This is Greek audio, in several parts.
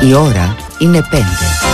Η ώρα είναι 5.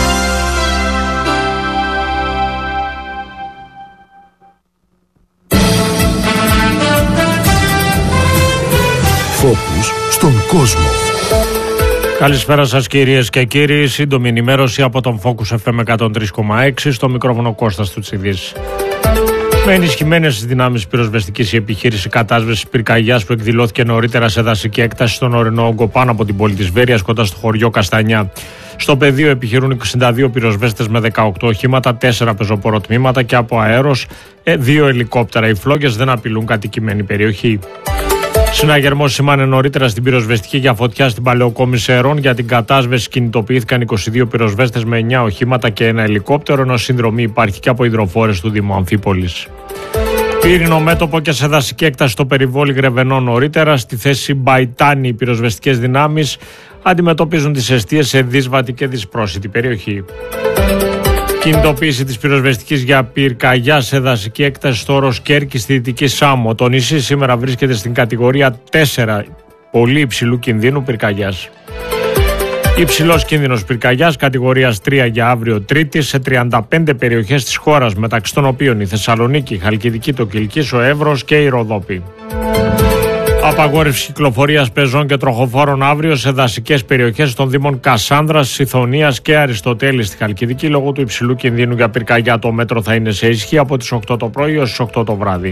Φόκους στον κόσμο. Καλησπέρα σας κυρίες και κύριοι. Σύντομη ενημέρωση από τον Focus FM 103,6 στο μικρόφωνο Κώστας Τουτσιδής. Με ενισχυμένες δυνάμεις πυροσβεστικής η επιχείρηση κατάσβεσης πυρκαγιάς που εκδηλώθηκε νωρίτερα σε δασική έκταση στον ορεινό όγκο πάνω από την πόλη της Βέρειας κοντά στο χωριό Καστανιά. Στο πεδίο επιχειρούν 62 πυροσβέστες με 18 οχήματα, 4 πεζοποροτμήματα και από αέρος 2 ελικόπτερα. Οι φλόγες δεν απειλούν κατοικημένη περιοχή. Συναγερμός σημάνε νωρίτερα στην πυροσβεστική για φωτιά στην Παλαιοκόμη Σερών. Για την κατάσβεση κινητοποιήθηκαν 22 πυροσβέστες με 9 οχήματα και 1 ελικόπτερο, ενώ συνδρομή υπάρχει και από υδροφόρες του Δήμου Αμφίπολης. Πύρινο μέτωπο και σε δασική έκταση στο περιβόλι Γρεβενών νωρίτερα. Στη θέση Μπαϊτάνη οι πυροσβεστικές δυνάμεις αντιμετωπίζουν τις εστίες σε δύσβατη και δυσπρόσιτη περιοχή. Κινητοποίηση της πυροσβεστικής για πυρκαγιά σε δασική έκταση στο όρος Κέρκη στη Δυτική Σάμο. Το νησί σήμερα βρίσκεται στην κατηγορία 4 πολύ υψηλού κινδύνου πυρκαγιάς. Υψηλός κίνδυνος πυρκαγιάς κατηγορίας 3 για αύριο Τρίτη σε 35 περιοχές της χώρας, μεταξύ των οποίων η Θεσσαλονίκη, η Χαλκιδική, το Κιλκής, ο Εύρος και η Ροδόπη. Απαγόρευση κυκλοφορίας πεζών και τροχοφόρων αύριο σε δασικές περιοχές των Δήμων Κασάνδρας, Σιθωνίας και Αριστοτέλη στη Χαλκιδική λόγω του υψηλού κινδύνου για πυρκαγιά. Το μέτρο θα είναι σε ισχύ από τις 8 το πρωί έως τις 8 το βράδυ.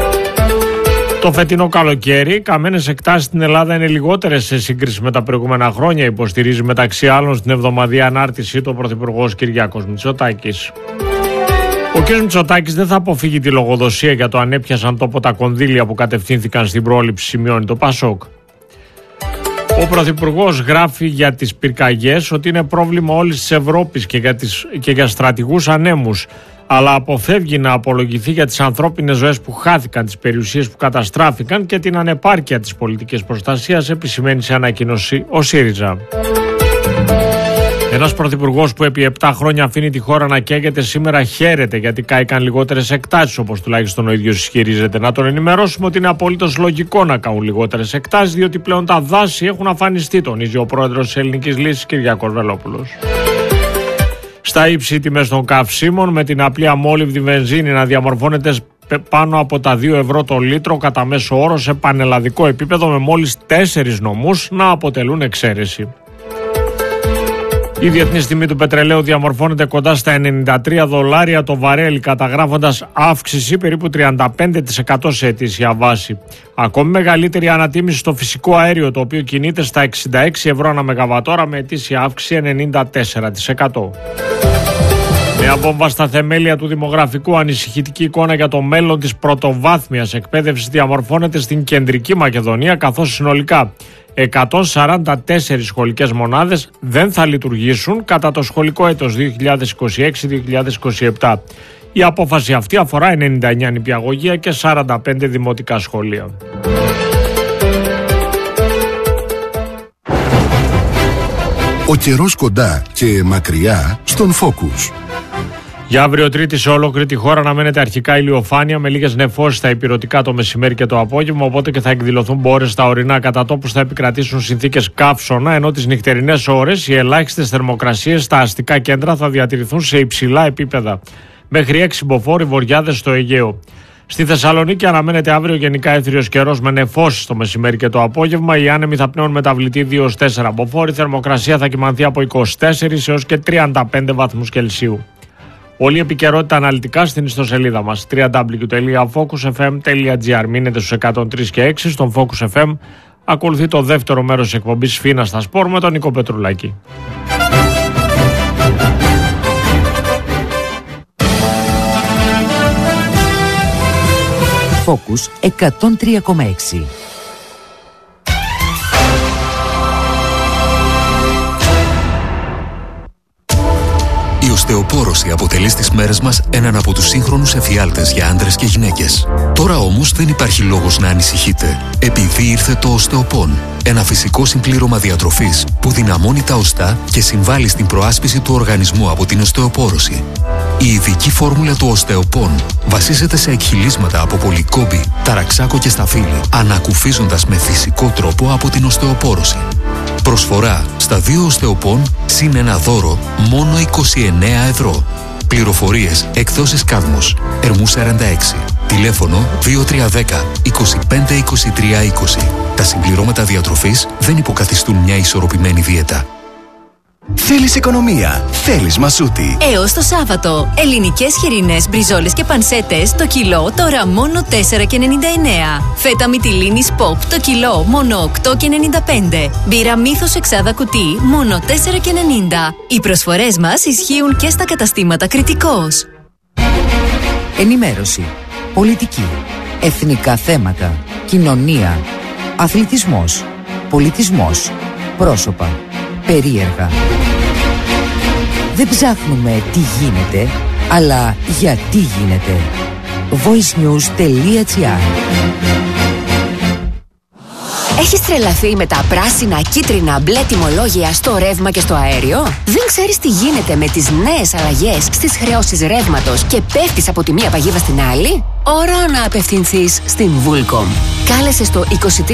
Το φετινό καλοκαίρι, καμένες εκτάσεις στην Ελλάδα είναι λιγότερες σε σύγκριση με τα προηγούμενα χρόνια, υποστηρίζει μεταξύ άλλων στην εβδομαδιαία ανάρτησή του ο Πρωθυπουργός Κυριάκος Μητσοτάκης. Ο κ. Μητσοτάκης δεν θα αποφύγει τη λογοδοσία για το αν έπιασαν τόπο τα κονδύλια που κατευθύνθηκαν στην πρόληψη, σημειώνει το ΠΑΣΟΚ. Ο Πρωθυπουργός γράφει για τις πυρκαγιές ότι είναι πρόβλημα όλης της Ευρώπης και για στρατηγούς ανέμους, αλλά αποφεύγει να απολογηθεί για τις ανθρώπινες ζωές που χάθηκαν, τις περιουσίες που καταστράφηκαν και την ανεπάρκεια της πολιτικής προστασίας, επισημαίνει σε ανακοίνωση ο ΣΥΡΙΖΑ. Ένας πρωθυπουργός που επί 7 χρόνια αφήνει τη χώρα να καίγεται σήμερα χαίρεται γιατί κάηκαν λιγότερες εκτάσεις, όπως τουλάχιστον ο ίδιος ισχυρίζεται. Να τον ενημερώσουμε ότι είναι απολύτως λογικό να κάνουν λιγότερες εκτάσεις, διότι πλέον τα δάση έχουν αφανιστεί, τονίζει ο πρόεδρος της Ελληνικής Λύσης Κυριάκος Βελόπουλος. Στα ύψη τιμές των καυσίμων, με την απλή αμόλυβδη βενζίνη να διαμορφώνεται πάνω από τα 2 ευρώ το λίτρο κατά μέσο όρο σε πανελλαδικό επίπεδο, με μόλις 4 νομούς να αποτελούν εξαίρεση. Η διεθνής τιμή του πετρελαίου διαμορφώνεται κοντά στα $93 το βαρέλι, καταγράφοντας αύξηση περίπου 35% σε ετήσια βάση. Ακόμη μεγαλύτερη ανατίμηση στο φυσικό αέριο, το οποίο κινείται στα 66 ευρώ ανά μεγαβατόρα με ετήσια αύξηση 94%. Νέα βόμβα στα θεμέλια του δημογραφικού, ανησυχητική εικόνα για το μέλλον της πρωτοβάθμιας εκπαίδευσης διαμορφώνεται στην Κεντρική Μακεδονία, καθώς συνολικά 144 σχολικές μονάδες δεν θα λειτουργήσουν κατά το σχολικό έτος 2026-2027. Η απόφαση αυτή αφορά 99 νηπιαγωγεία και 45 δημοτικά σχολεία. Ο καιρός κοντά και μακριά στον Focus. Για αύριο Τρίτη σε ολόκληρη τη χώρα αναμένεται αρχικά ηλιοφάνεια με λίγες νεφώσεις στα ηπειρωτικά το μεσημέρι και το απόγευμα, οπότε και θα εκδηλωθούν μπόρες στα ορεινά. Κατά τόπους θα επικρατήσουν συνθήκες καύσωνα, ενώ τις νυχτερινές ώρες οι ελάχιστες θερμοκρασίες στα αστικά κέντρα θα διατηρηθούν σε υψηλά επίπεδα. Μέχρι 6 μποφόρ βοριάδες στο Αιγαίο. Στη Θεσσαλονίκη αναμένεται αύριο γενικά έθριος καιρός με νεφώσεις το μεσημέρι και το απόγευμα. Οι άνεμοι θα πνέουν μεταβλητή 2-4 μποφόρ. Η θερμοκρασία θα κυμανθεί από 24 έως και 35 βαθμούς Κελσίου. Όλη η επικαιρότητα αναλυτικά στην ιστοσελίδα μας www.focusfm.gr. Μείνετε στους 103 και 6 στον Focus FM. Ακολουθεί το δεύτερο μέρος της εκπομπής Φίνα στα Σπορ με τον Νίκο Πετρουλάκη. Focus 103,6. Η οστεοπόρωση αποτελεί στις μέρες μας έναν από τους σύγχρονους εφιάλτες για άντρες και γυναίκες. Τώρα όμως δεν υπάρχει λόγος να ανησυχείτε, επειδή ήρθε το οστεοπόν. Ένα φυσικό συμπλήρωμα διατροφής που δυναμώνει τα οστά και συμβάλλει στην προάσπιση του οργανισμού από την οστεοπόρωση. Η ειδική φόρμουλα του οστεοπόν βασίζεται σε εκχυλίσματα από πολυκόμπη, ταραξάκο και σταφύλι, ανακουφίζοντας με φυσικό τρόπο από την οστεοπόρωση. Προσφορά στα 2 οστεοπόν συν ένα δώρο μόνο 29 ευρώ. Πληροφορίες εκδόσεις Κάδμος, Ερμού 46. Τηλέφωνο 2310 25 23 20. Τα συμπληρώματα διατροφής δεν υποκαθιστούν μια ισορροπημένη δίαιτα. Θέλεις οικονομία, θέλεις Μασούτη. Έως το Σάββατο, ελληνικές χοιρινές, μπριζόλες και πανσέτες το κιλό τώρα μόνο 4,99. Φέτα μυτιλίνης Pop το κιλό μόνο 8,95. Μπύρα Μύθος εξάδα κουτί μόνο 4,90. Οι προσφορές μας ισχύουν και στα καταστήματα Κρητικός. Ενημέρωση, πολιτική, εθνικά θέματα, κοινωνία, αθλητισμός, πολιτισμός, πρόσωπα, περίεργα. Δεν ψάχνουμε τι γίνεται, αλλά γιατί γίνεται. voicenews.gr. Έχεις τρελαθεί με τα πράσινα, κίτρινα, μπλε τιμολόγια στο ρεύμα και στο αέριο? Δεν ξέρεις τι γίνεται με τις νέες αλλαγές στις χρεώσεις ρεύματος και πέφτεις από τη μία παγίδα στην άλλη? Ώρα να απευθυνθείς στην Vulcom. Κάλεσε στο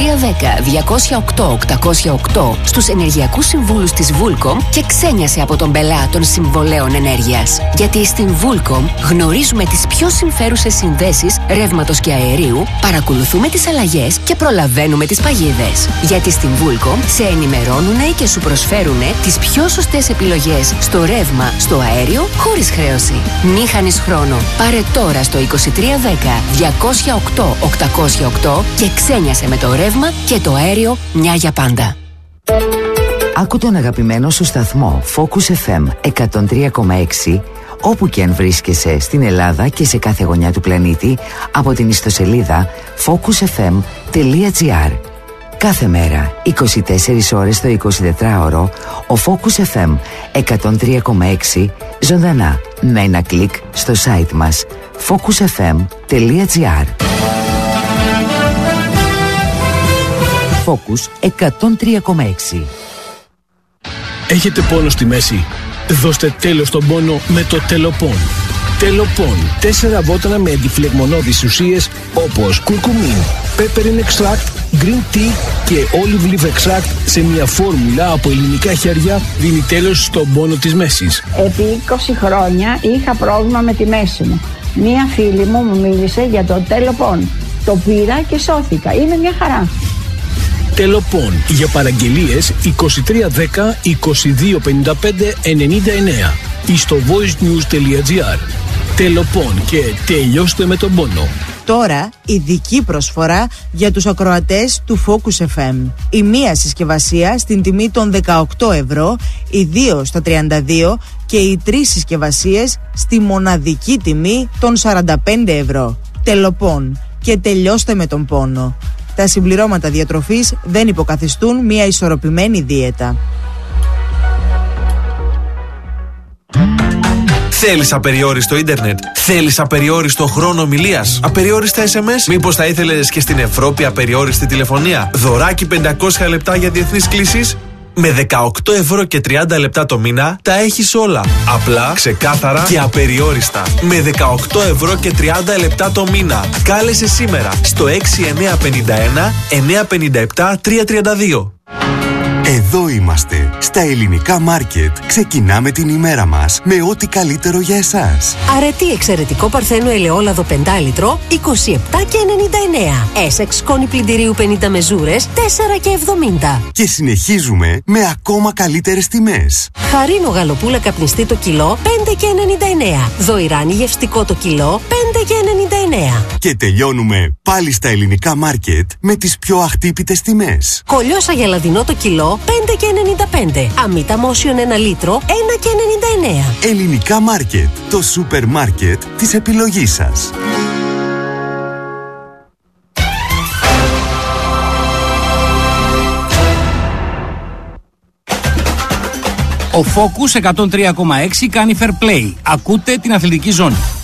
2310-208-808 στους ενεργειακούς συμβούλους της Vulcom και ξένιασε από τον πελά των συμβολέων ενέργειας. Γιατί στην Vulcom γνωρίζουμε τις πιο συμφέρουσες συνδέσεις ρεύματος και αερίου, παρακολουθούμε τις αλλαγές και προλαβαίνουμε τις παγίδες. Γιατί στην Vulcom σε ενημερώνουνε και σου προσφέρουνε τις πιο σωστές επιλογές στο ρεύμα, στο αέριο, χωρίς χρέωση. Μη χάνεις χρόνο. Πάρε τώρα στο 2310-208-808 και ξένιασε με το ρεύμα και το αέριο μια για πάντα. Άκου τον αγαπημένο σου σταθμό Focus FM 103,6 όπου και αν βρίσκεσαι στην Ελλάδα και σε κάθε γωνιά του πλανήτη από την ιστοσελίδα focusfm.gr. Κάθε μέρα, 24 ώρες το 24ωρο, ο Focus FM 103,6 ζωντανά με ένα κλικ στο site μας focusfm.gr. Focus 103,6. Έχετε πόνο στη μέση? Δώστε τέλος στον πόνο με το Τελοπών. Τελοπών. 4 βότανα με αντιφλεγμονώδεις ουσίες όπως κουρκουμίν, peppermint extract, green tea και olive leaf extract σε μια φόρμουλα από ελληνικά χέρια δίνει τέλος στον πόνο της μέσης. Επί 20 χρόνια είχα πρόβλημα με τη μέση μου. Μία φίλη μου μίλησε για το Τελοπών. Το πήρα και σώθηκα. Είναι μια χαρά. Τελοπών. Για παραγγελίες 2310 2255 99 ή στο voicenews.gr. Τελοπών και τελειώστε με τον πόνο. Τώρα ειδική προσφορά για τους ακροατές του Focus FM. Η μία συσκευασία στην τιμή των 18 ευρώ, οι 2 στα 32 και οι 3 συσκευασίες στη μοναδική τιμή των 45 ευρώ. Τελοπών και τελειώστε με τον πόνο. Τα συμπληρώματα διατροφής δεν υποκαθιστούν μια ισορροπημένη δίαιτα. Θέλεις απεριόριστο ίντερνετ? Θέλεις απεριόριστο χρόνο ομιλίας? Απεριόριστα SMS? Μήπως θα ήθελες και στην Ευρώπη απεριόριστη τηλεφωνία? Δωράκι 500 λεπτά για διεθνείς κλήσεις? Με 18 ευρώ και 30 λεπτά το μήνα τα έχεις όλα. Απλά, ξεκάθαρα και απεριόριστα. Με 18 ευρώ και 30 λεπτά το μήνα. Κάλεσε σήμερα στο 6951 957 332. Εδώ είμαστε, στα ελληνικά μάρκετ. Ξεκινάμε την ημέρα μας με ό,τι καλύτερο για εσάς. Αρετή εξαιρετικό παρθένο ελαιόλαδο 5 λίτρο, 27,99. Essex σκόνη πλυντηρίου 50 μεζούρες, 4,70. Και συνεχίζουμε με ακόμα καλύτερες τιμές. Χαρίνο γαλοπούλα καπνιστή το κιλό, 5,99. Δοϊράνι γευστικό το κιλό, 5,99. Και τελειώνουμε πάλι στα ελληνικά μάρκετ με τις πιο αχτύπητες τιμές. Κολλιόσα γελαδινό το κιλό, 5,95. Αμύτα μόσιον 1 λίτρο, 1,99. Ελληνικά μάρκετ, το σούπερ μάρκετ της επιλογής σας. Ο Focus 103,6 κάνει fair play. Ακούτε την αθλητική ζώνη.